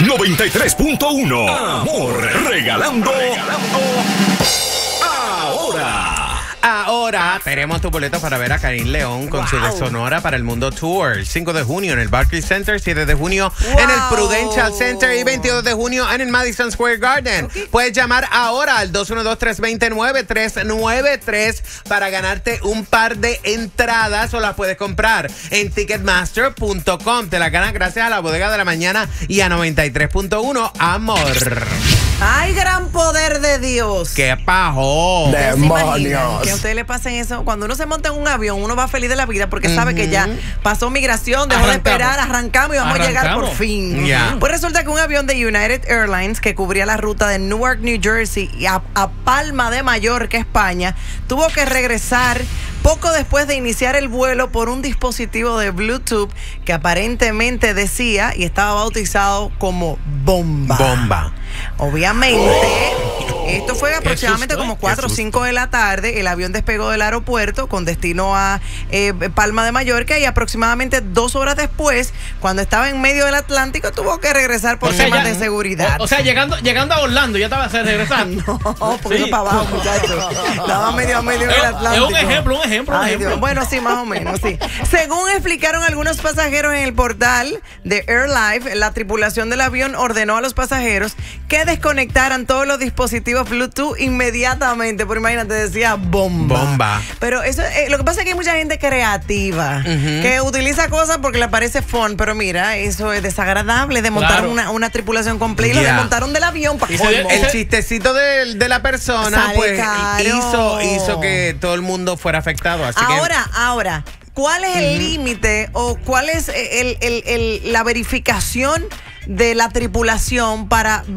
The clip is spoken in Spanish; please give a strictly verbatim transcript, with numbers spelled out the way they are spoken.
noventa y tres punto uno. Amor, regalando. regalando ahora. Ahora tenemos tu boleto para ver a Karim León con wow. su de Sonora para el Mundo Tour. cinco de junio en el Barclays Center, siete de junio wow. en el Prudential Center y veintidós de junio en el Madison Square Garden. Okay. Puedes llamar ahora al dos uno dos, tres dos cero, nueve tres nueve tres para ganarte un par de entradas o las puedes comprar en ticketmaster punto com. Te las ganas gracias a la Bodega de la Mañana y a noventa y tres punto uno. Amor. ¡Ay, gran poder de Dios! ¡Qué pajo! ¡Demonios! Que a ustedes le pasen eso. Cuando uno se monta en un avión, uno va feliz de la vida porque uh-huh. sabe que ya pasó migración, dejó arrancamos. de esperar, arrancamos y vamos arrancamos. a llegar por fin. Yeah. Pues resulta que un avión de United Airlines que cubría la ruta de Newark, New Jersey y a, a Palma de Mallorca, España, tuvo que regresar poco después de iniciar el vuelo por un dispositivo de Bluetooth que aparentemente decía y estaba bautizado como bomba. Bomba. Obviamente, oh, esto fue aproximadamente susto, como cuatro o cinco de la tarde. El avión despegó del aeropuerto con destino a eh, Palma de Mallorca y aproximadamente dos horas después, cuando estaba en medio del Atlántico, tuvo que regresar por o temas sea, ya, de seguridad. O, o sea, llegando llegando a Orlando, ya estaba regresando. No, porque sí. para abajo, muchachos. Estaba medio a medio del Atlántico. Es un ejemplo, un ejemplo. Ay, un ejemplo. Dios. Bueno, sí, más o menos, sí. Según explicaron algunos pasajeros en el portal de AirLife, la tripulación del avión ordenó a los pasajeros que desconectaran todos los dispositivos Bluetooth inmediatamente, porque imagínate, decía bomba. Bomba. Pero eso, eh, lo que pasa es que hay mucha gente creativa uh-huh. que utiliza cosas porque le parece fun, pero mira, eso es desagradable, de montar claro. una, una tripulación completa, yeah. y lo desmontaron del avión para el, el chistecito de, de la persona, Sale pues caro. hizo hizo que todo el mundo fuera afectado. Así ahora, que... ahora, ¿cuál es el uh-huh. límite o cuál es el, el, el, la verificación de la tripulación para